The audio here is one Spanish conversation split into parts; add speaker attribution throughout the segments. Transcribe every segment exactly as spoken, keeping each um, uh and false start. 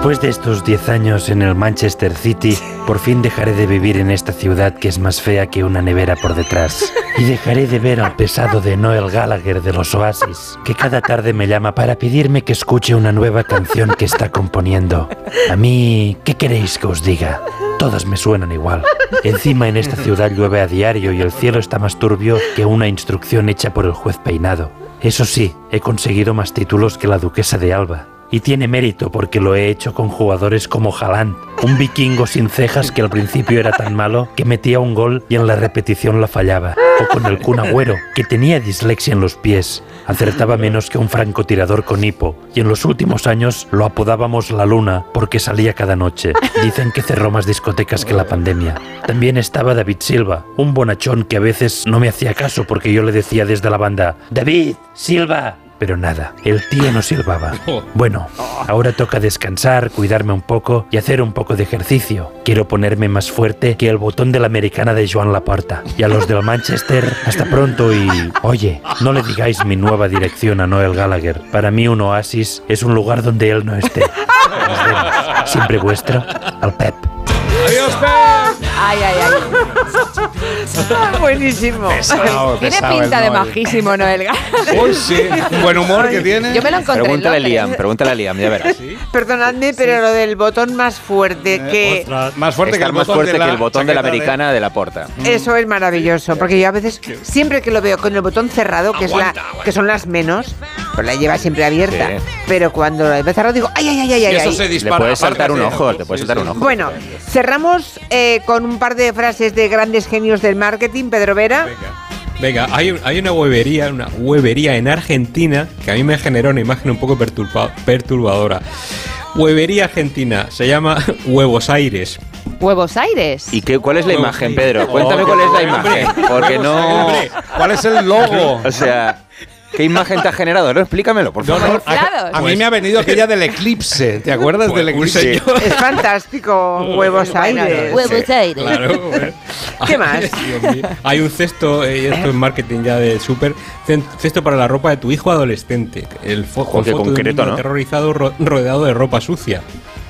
Speaker 1: Después de estos diez años en el Manchester City, por fin dejaré de vivir en esta ciudad que es más fea que una nevera por detrás. Y dejaré de ver al pesado de Noel Gallagher de los Oasis, que cada tarde me llama para pedirme que escuche una nueva canción que está componiendo. A mí, ¿qué queréis que os diga? Todas me suenan igual. Encima en esta ciudad llueve a diario y el cielo está más turbio que una instrucción hecha por el juez Peinado. Eso sí, he conseguido más títulos que la duquesa de Alba. Y tiene mérito porque lo he hecho con jugadores como Haaland, un vikingo sin cejas que al principio era tan malo que metía un gol y en la repetición la fallaba. O con el Kun Agüero, que tenía dislexia en los pies, acertaba menos que un francotirador con hipo, y en los últimos años lo apodábamos la Luna porque salía cada noche. Dicen que cerró más discotecas que la pandemia. También estaba David Silva, un bonachón que a veces no me hacía caso porque yo le decía desde la banda: ¡David Silva! Pero nada, el tío no silbaba. Bueno, ahora toca descansar, cuidarme un poco y hacer un poco de ejercicio. Quiero ponerme más fuerte que el botón de la americana de Joan Laporta. Y a los del Manchester, hasta pronto y... Oye, no le digáis mi nueva dirección a Noel Gallagher. Para mí un oasis es un lugar donde él no esté. Nos vemos. Siempre vuestro, al Pep.
Speaker 2: ¡Adiós, Pep!
Speaker 3: Ay, ay, ay.
Speaker 4: Ah, buenísimo.
Speaker 2: Pesado,
Speaker 3: Tiene
Speaker 2: pesado
Speaker 3: pinta
Speaker 2: el
Speaker 3: de
Speaker 2: Noel.
Speaker 3: majísimo, Noel Gallagher.
Speaker 2: Uy, sí. Un buen humor que tiene.
Speaker 3: Yo me lo encontré
Speaker 5: Pregúntale a
Speaker 3: en Londres.
Speaker 5: Liam, pregúntale a Liam, ya verás.
Speaker 4: Perdonadme, pero lo del botón más fuerte que...
Speaker 2: Eh, ostras, más fuerte que
Speaker 5: Estar
Speaker 2: el
Speaker 5: más
Speaker 2: botón
Speaker 5: fuerte
Speaker 2: de la
Speaker 5: que el botón de la
Speaker 2: chaqueta
Speaker 5: americana de la Porta.
Speaker 4: Eso es maravilloso, porque yo a veces, siempre que lo veo con el botón cerrado, que, es la,
Speaker 2: Aguanta, aguanta.
Speaker 4: que son las menos, pues la lleva siempre abierta.
Speaker 5: Sí.
Speaker 4: Pero cuando la ve cerrado digo, ay, ay, ay, ay,
Speaker 2: Y
Speaker 4: ay.
Speaker 2: eso
Speaker 4: ay.
Speaker 2: se
Speaker 5: Le
Speaker 2: dispara.
Speaker 5: puedes saltar un
Speaker 2: apártate.
Speaker 5: ojo, te puedes
Speaker 2: Sí,
Speaker 5: saltar
Speaker 2: sí.
Speaker 5: un ojo.
Speaker 4: Bueno, cerramos eh, con un par de frases de grandes genios del marketing, Pedro Vera.
Speaker 6: Venga, hay, hay una huevería, una huevería en Argentina que a mí me generó una imagen un poco perturba- perturbadora. Huevería argentina, se llama Huevos Aires.
Speaker 3: Huevos Aires.
Speaker 5: ¿Y qué, cuál es la
Speaker 6: Huevos
Speaker 5: imagen,
Speaker 6: Aires.
Speaker 5: Pedro? Cuéntame
Speaker 6: Oh,
Speaker 5: cuál es la
Speaker 6: hombre,
Speaker 5: imagen. Porque no...
Speaker 6: Hombre,
Speaker 2: ¿Cuál es el logo?
Speaker 5: O sea, ¿qué imagen te ha generado? No, explícamelo, por
Speaker 6: No,
Speaker 5: favor.
Speaker 6: no,
Speaker 3: Inflados.
Speaker 2: A mí
Speaker 6: Pues-
Speaker 2: me ha venido aquella del eclipse. ¿Te acuerdas
Speaker 6: Pues,
Speaker 2: del
Speaker 6: un
Speaker 2: eclipse?
Speaker 6: señor.
Speaker 4: Es fantástico, huevos aires.
Speaker 3: Huevos Aires.
Speaker 6: Claro, bueno.
Speaker 4: ¿Qué más?
Speaker 6: Dios mío. Hay un cesto, eh, esto es marketing ya de súper, cen- cesto para la ropa de tu hijo adolescente. El fo con
Speaker 5: Qué
Speaker 6: foto de un
Speaker 5: concreto,
Speaker 6: niño
Speaker 5: ¿no?
Speaker 6: aterrorizado ro- rodeado de ropa sucia.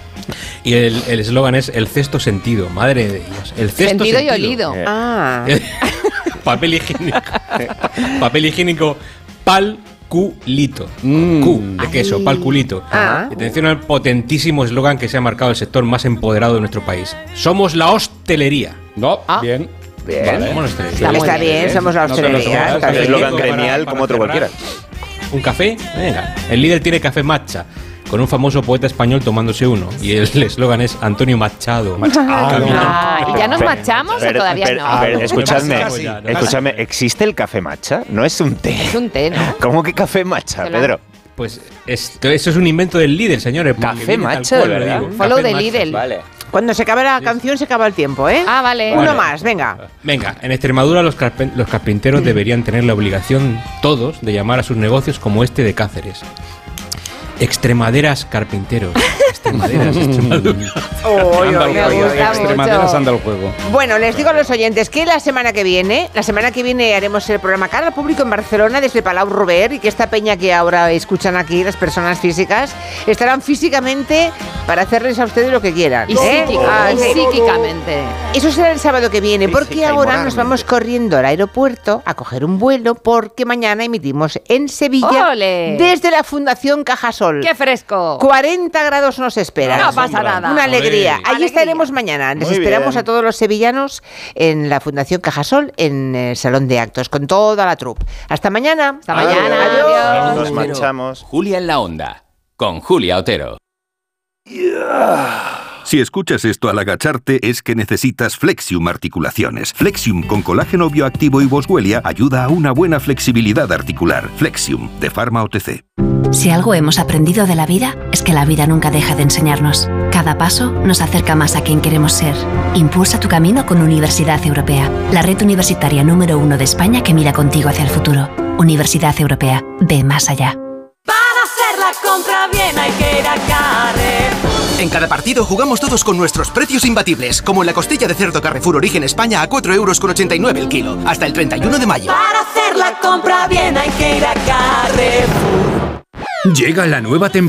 Speaker 6: Y el el eslogan es el cesto sentido. Madre de Dios. El cesto
Speaker 3: Sentido y
Speaker 6: sentido.
Speaker 3: olido.
Speaker 5: Eh.
Speaker 4: Ah,
Speaker 6: Papel higiénico. Papel higiénico palculito.
Speaker 2: Mm.
Speaker 6: Q de queso, palculito.
Speaker 4: Ah.
Speaker 6: Atención al potentísimo eslogan que se ha marcado el sector más empoderado de nuestro país. Somos la hostelería.
Speaker 2: No,
Speaker 3: Ah.
Speaker 2: bien.
Speaker 5: Bien.
Speaker 2: Vale.
Speaker 6: Somos la hostelería.
Speaker 3: Está muy
Speaker 4: está bien,
Speaker 2: bien.
Speaker 4: somos la
Speaker 2: No te lo
Speaker 4: hostelería.
Speaker 2: tomas,
Speaker 4: está
Speaker 5: Un
Speaker 4: bien.
Speaker 5: eslogan
Speaker 6: Para-
Speaker 5: gremial
Speaker 6: para
Speaker 5: como otro
Speaker 6: cerrar.
Speaker 5: cualquiera.
Speaker 6: ¿Un café? Venga. El líder tiene café matcha, con un famoso poeta español tomándose uno. Y el eslogan es Antonio Machado.
Speaker 3: Ah, ¿y ya nos
Speaker 5: Pero-
Speaker 3: machamos o
Speaker 5: pero-
Speaker 3: todavía
Speaker 5: pero-
Speaker 3: no?
Speaker 5: pero, escuchadme,
Speaker 6: Casi, casi.
Speaker 5: escuchadme, ¿existe el café matcha? No es un té.
Speaker 3: Es un té, ¿no?
Speaker 5: ¿Cómo que café matcha,
Speaker 3: Que lo-
Speaker 5: Pedro?
Speaker 6: Pues esto, eso es un invento del líder, señores. porque
Speaker 5: Café
Speaker 6: viene tal
Speaker 5: matcha,
Speaker 6: cual,
Speaker 5: de
Speaker 6: lo
Speaker 5: verdad.
Speaker 6: digo.
Speaker 3: Follow
Speaker 6: Café
Speaker 3: de
Speaker 6: matcha.
Speaker 3: Lidl.
Speaker 5: Vale.
Speaker 4: Cuando se acabe la canción se acaba el tiempo, ¿eh?
Speaker 3: Ah, vale.
Speaker 4: Uno
Speaker 6: Vale.
Speaker 4: más, venga.
Speaker 6: Venga, en Extremadura los, carpen- los carpinteros deberían tener la obligación, todos, de llamar a sus negocios como este de Cáceres. Extremaderas carpinteros. Extremaderas, Extremadura.
Speaker 4: Oy,
Speaker 2: Anda
Speaker 4: oy,
Speaker 2: el
Speaker 4: oy,
Speaker 2: juego.
Speaker 4: oy, oy.
Speaker 2: Extremaderas anda el juego.
Speaker 4: Bueno, les digo a los oyentes que la semana que viene, la semana que viene haremos el programa cara al público en Barcelona desde Palau Robert y que esta peña que ahora escuchan aquí, las personas físicas, estarán físicamente para hacerles a ustedes lo que quieran.
Speaker 3: Y,
Speaker 4: ¿eh?
Speaker 3: psíquica-
Speaker 4: Ah,
Speaker 3: y
Speaker 4: sí.
Speaker 3: psíquicamente.
Speaker 4: Eso será el sábado que viene, porque
Speaker 5: Física y
Speaker 4: ahora nos
Speaker 5: moralmente.
Speaker 4: vamos corriendo al aeropuerto a coger un vuelo porque mañana emitimos en Sevilla
Speaker 3: ¡Ole!
Speaker 4: desde la Fundación Cajasol.
Speaker 3: ¡Qué fresco!
Speaker 4: cuarenta grados nos esperan.
Speaker 3: No pasa nada.
Speaker 4: Una alegría.
Speaker 6: Olé.
Speaker 4: Allí
Speaker 3: Alegría.
Speaker 4: estaremos mañana. Les
Speaker 5: Muy
Speaker 4: esperamos
Speaker 5: bien.
Speaker 4: a todos los sevillanos en la Fundación Cajasol, en el Salón de Actos, con toda la troupe. Hasta mañana.
Speaker 3: Hasta mañana. Adiós.
Speaker 5: Nos manchamos.
Speaker 7: Julia en la Onda, con Julia Otero.
Speaker 8: Si escuchas esto al agacharte es que necesitas Flexium Articulaciones. Flexium con colágeno bioactivo y boswellia ayuda a una buena flexibilidad articular. Flexium, de Pharma O T C.
Speaker 9: Si algo hemos aprendido de la vida, es que la vida nunca deja de enseñarnos. Cada paso nos acerca más a quien queremos ser. Impulsa tu camino con Universidad Europea, la red universitaria número uno de España que mira contigo hacia el futuro. Universidad Europea, ve más allá.
Speaker 10: Para hacer la compra bien hay que ir a Carrefour.
Speaker 11: En cada partido jugamos todos con nuestros precios imbatibles, como en la costilla de cerdo Carrefour Origen España a cuatro euros con ochenta y nueve el kilo, hasta el treinta y uno de mayo.
Speaker 10: Para hacer la compra bien hay que ir a Carrefour.
Speaker 12: Llega la nueva temporada.